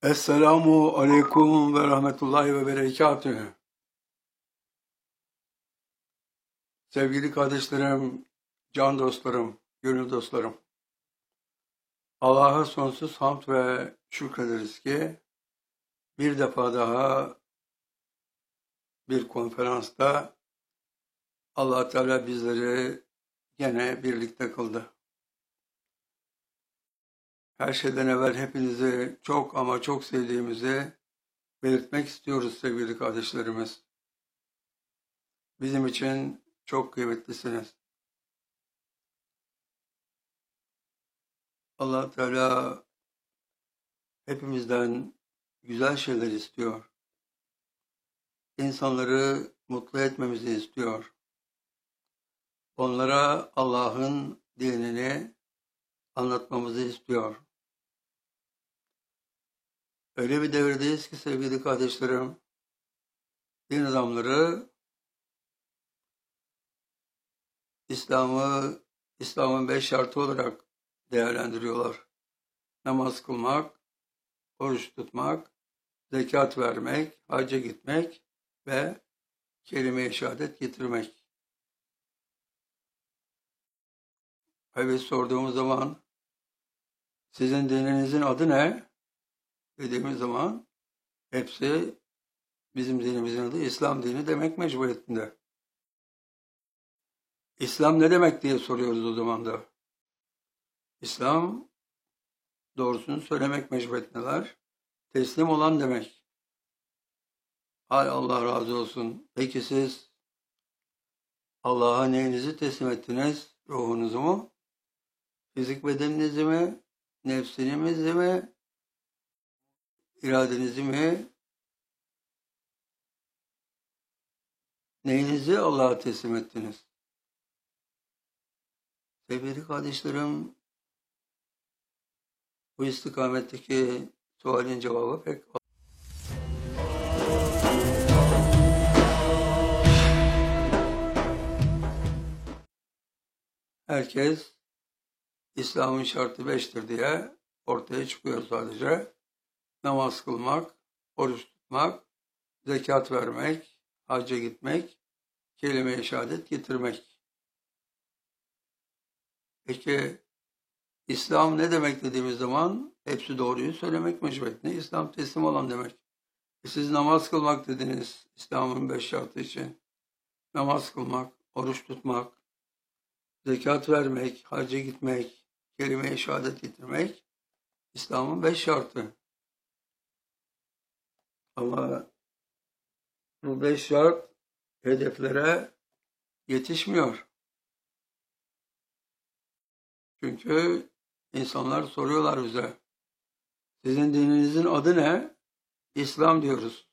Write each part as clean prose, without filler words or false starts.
Esselamu aleyküm ve rahmetullahi ve berekatühü. Sevgili kardeşlerim, can dostlarım, gönül dostlarım. Allah'a sonsuz hamd ve şükrederiz ki bir defa daha bir konferansta Allah Teala bizleri gene birlikte kıldı. Her şeyden evvel hepinizi çok ama çok sevdiğimizi belirtmek istiyoruz sevgili kardeşlerimiz. Bizim için çok kıymetlisiniz. Allah Teala hepimizden güzel şeyler istiyor. İnsanları mutlu etmemizi istiyor. Onlara Allah'ın dinini anlatmamızı istiyor. Öyle bir devirdeyiz ki sevgili kardeşlerim, din adamları İslam'ın 5 şartı olarak değerlendiriyorlar. Namaz kılmak, oruç tutmak, zekat vermek, hacca gitmek ve kelime-i şehadet getirmek. Evet, sorduğumuz zaman sizin dininizin adı ne? Dediğimiz zaman hepsi bizim dinimizin adı İslam dini demek mecburiyetinde. İslam ne demek diye soruyoruz o zaman da. İslam doğrusunu söylemek mecburiyetindeler. Teslim olan demek. Hay Allah razı olsun. Peki siz Allah'a neyinizi teslim ettiniz? Ruhunuzu mu? Fizik bedeninizi mi? Nefsinizi mi? İradenizi mi? Neyinizi Allah'a teslim ettiniz? Sevgili kardeşlerim, bu istikametteki sualin cevabı pek herkes İslam'ın şartı 5'tir diye ortaya çıkıyor sadece. Namaz kılmak, oruç tutmak, zekat vermek, hacca gitmek, kelime-i şehadet getirmek. Peki İslam ne demek dediğimiz zaman hepsi doğruyu söylemek mecburiyetinde. İslam teslim olan demek. Siz namaz kılmak dediniz İslam'ın 5 şartı için. Namaz kılmak, oruç tutmak, zekat vermek, hacca gitmek, kelime-i şehadet getirmek İslam'ın 5 şartı. Ama bu 5 şart hedeflere yetişmiyor. Çünkü insanlar soruyorlar bize. Sizin dininizin adı ne? İslam diyoruz.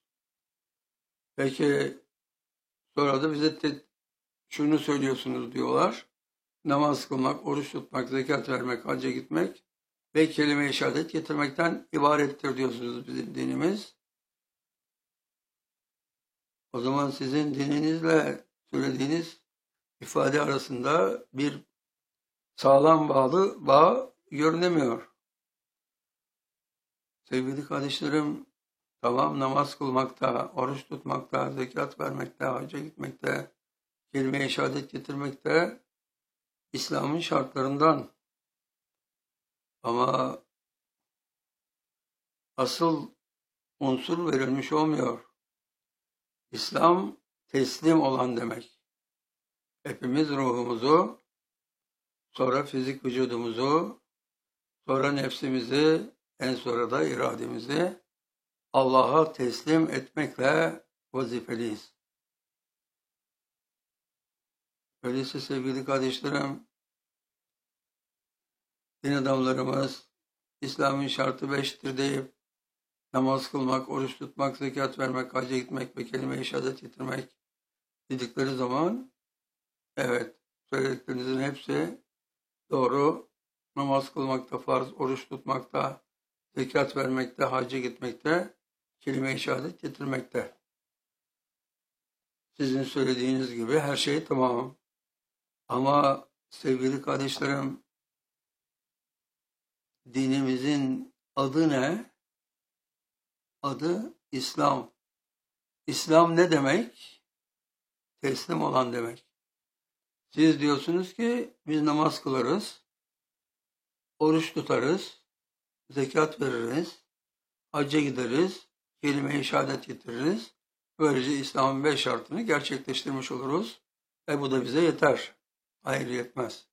Peki sonra da bize şunu söylüyorsunuz diyorlar. Namaz kılmak, oruç tutmak, zekat vermek, hacca gitmek ve kelime-i şehadet getirmekten ibarettir diyorsunuz bizim dinimiz. O zaman sizin dininizle söylediğiniz ifade arasında bir sağlam bağ görünemiyor. Sevgili kardeşlerim, tamam namaz kılmakta, oruç tutmakta, zekat vermekte, hacca gitmekte, kelime-i şehadet getirmekte İslam'ın şartlarından. Ama asıl unsur verilmiş olmuyor. İslam teslim olan demek. Hepimiz ruhumuzu, sonra fizik vücudumuzu, sonra nefsimizi, en sonra da irademizi Allah'a teslim etmekle vazifeliyiz. Öyleyse sevgili kardeşlerim, din adamlarımız İslam'ın şartı 5'tir deyip namaz kılmak, oruç tutmak, zekat vermek, hacca gitmek ve kelime-i şehadet getirmek dedikleri zaman evet, söylediklerinizin hepsi doğru. Namaz kılmakta farz, oruç tutmakta, zekat vermekte, hacca gitmekte, kelime-i şehadet getirmekte. Sizin söylediğiniz gibi her şey tamam. Ama sevgili kardeşlerim, dinimizin adı ne? adı İslam. İslam ne demek? Teslim olan demek. Siz diyorsunuz ki biz namaz kılarız, oruç tutarız, zekat veririz, hacca gideriz, kelime-i şehadet getiririz. Böylece İslam'ın 5 şartını gerçekleştirmiş oluruz. Bu da bize yeter. Hayır, yetmez.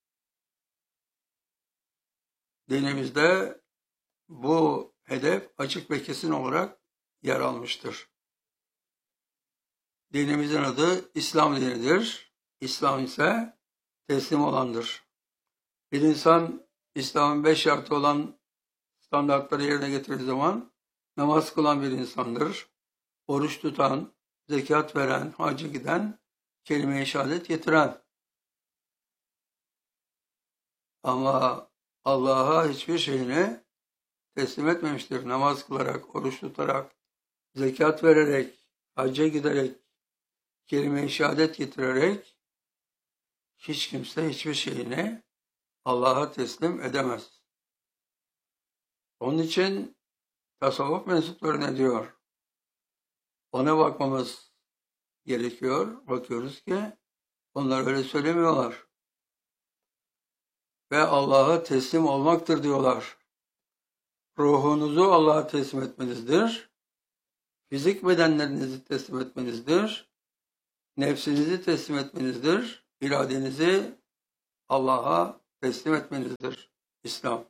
Dinimizde bu hedef açık ve kesin olarak yer almıştır. Dinimizin adı İslam dinidir. İslam ise teslim olandır. Bir insan İslam'ın 5 şartı olan standartları yerine getirdiği zaman namaz kılan bir insandır. Oruç tutan, zekat veren, hacca giden, kelime-i şehadet getiren. Ama Allah'a hiçbir şeyini teslim etmemiştir. Namaz kılarak, oruç tutarak, zekat vererek, hacca giderek, kelime-i şehadet getirerek hiç kimse hiçbir şeyini Allah'a teslim edemez. Onun için tasavvuf mensupları ne diyor? Ona bakmamız gerekiyor. Bakıyoruz ki onlar öyle söylemiyorlar. Ve Allah'a teslim olmaktır diyorlar. Ruhunuzu Allah'a teslim etmenizdir. Fizik bedenlerinizi teslim etmenizdir. Nefsinizi teslim etmenizdir. İradenizi Allah'a teslim etmenizdir. İslam.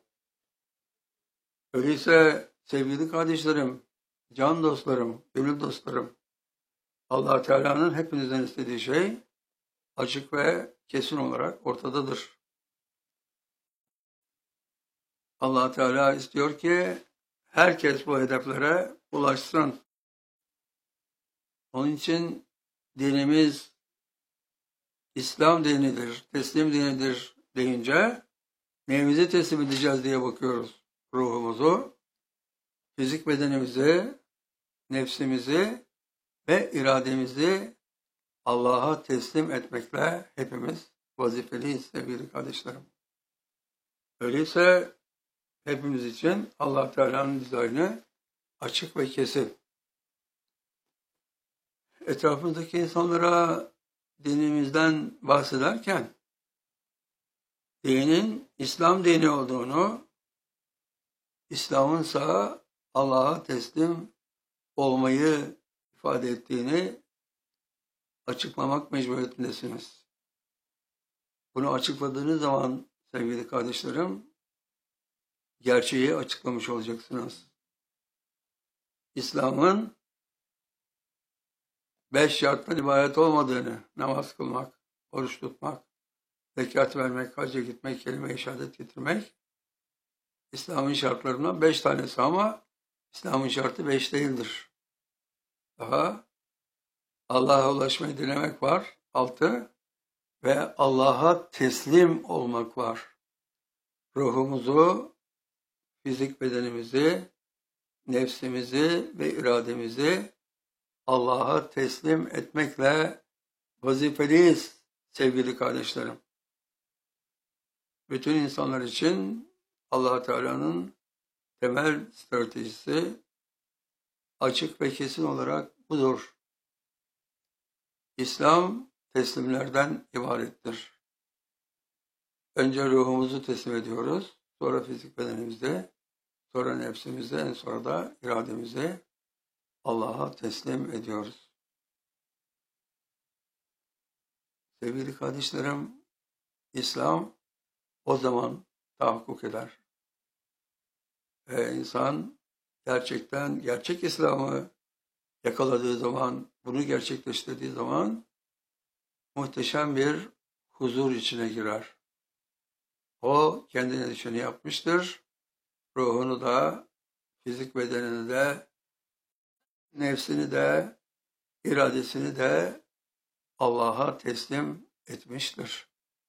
Öyleyse sevgili kardeşlerim, can dostlarım, gönül dostlarım, Allah Teala'nın hepinizden istediği şey açık ve kesin olarak ortadadır. Allah Teala istiyor ki herkes bu hedeflere ulaşsın. Onun için dinimiz İslam dinidir, teslim dinidir deyince neyimizi teslim edeceğiz diye bakıyoruz. Ruhumuzu, fizik bedenimizi, nefsimizi ve irademizi Allah'a teslim etmekle hepimiz vazifeliyiz sevgili kardeşlerim. Öyleyse hepimiz için Allah Teala'nın dizaynı açık ve kesin. Etrafımızdaki insanlara dinimizden bahsederken dinin İslam dini olduğunu, İslam'ınsa Allah'a teslim olmayı ifade ettiğini açıklamak mecburiyetindesiniz. Bunu açıkladığınız zaman sevgili kardeşlerim, gerçeği açıklamış olacaksınız. İslam'ın 5 şarttan ibaret olmadığını, namaz kılmak, oruç tutmak, zekat vermek, hacca gitmek, kelime-i şehadet getirmek, İslam'ın şartlarından 5 tanesi ama İslam'ın şartı 5 değildir. Daha Allah'a ulaşmayı dilemek var, 6 ve Allah'a teslim olmak var. Ruhumuzu, fizik bedenimizi, nefsimizi ve irademizi Allah'a teslim etmekle vazifeliyiz sevgili kardeşlerim. Bütün insanlar için Allah Teala'nın temel stratejisi açık ve kesin olarak budur. İslam teslimlerden ibarettir. Önce ruhumuzu teslim ediyoruz, sonra fizik bedenimizde, sonra nefsimizde, en sonra da irademizi Allah'a teslim ediyoruz. Sevgili kardeşlerim, İslam o zaman tahakkuk eder. İnsan gerçekten gerçek İslam'ı yakaladığı zaman, bunu gerçekleştirdiği zaman muhteşem bir huzur içine girer. O kendine düşeni yapmıştır. Ruhunu da, fizik bedenini de, nefsini de, iradesini de Allah'a teslim etmiştir.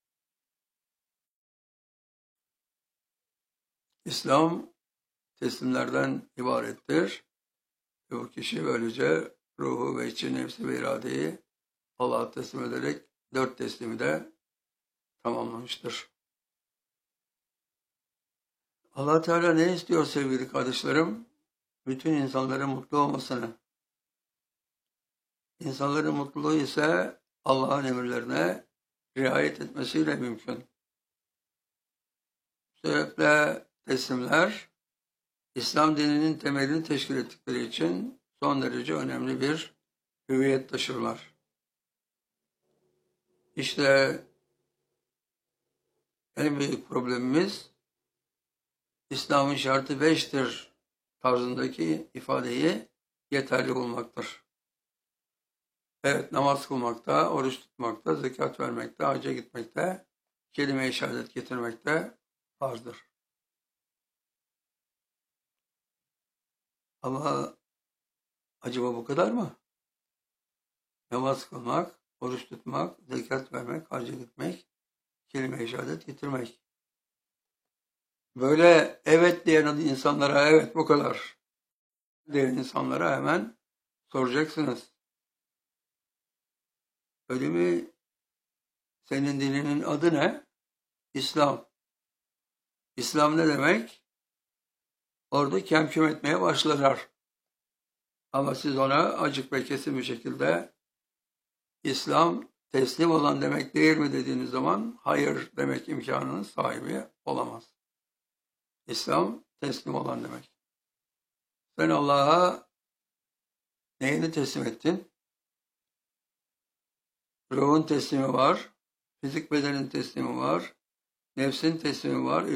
İslam teslimlerden ibarettir. Ve bu kişi böylece ruhu ve içi, nefsi ve iradeyi Allah'a teslim ederek 4 teslimi de tamamlamıştır. Allah Teala ne istiyor sevgili kardeşlerim? bütün insanların mutlu olmasını, insanların mutluluğu ise Allah'ın emirlerine riayet etmesiyle mümkün. Bu sebeple teslimler, İslam dininin temelini teşkil ettikleri için son derece önemli bir hüviyet taşırlar. İşte en büyük problemimiz İslam'ın şartı 5'tir tarzındaki ifadeyi yeterli bulmaktır. Evet, namaz kılmakta, oruç tutmakta, zekat vermekte, hacca gitmekte, kelime-i şehadet getirmekte farzdır. Ama acaba bu kadar mı? Namaz kılmak, oruç tutmak, zekat vermek, hacca gitmek, kelime-i şehadet getirmek. Böyle evet diyen insanlara evet bu kadar diyen insanlara hemen soracaksınız. Öyle mi? Senin dininin adı ne? İslam. İslam ne demek? Orada kemküm etmeye başlarlar. Ama siz ona açık ve kesin bir şekilde İslam teslim olan demek değil mi dediğiniz zaman hayır demek imkanının sahibi olamaz. İslam teslim olan demek. Sen Allah'a neyini teslim ettin? Ruhun teslimi var, fizik bedenin teslimi var, nefsin teslimi var,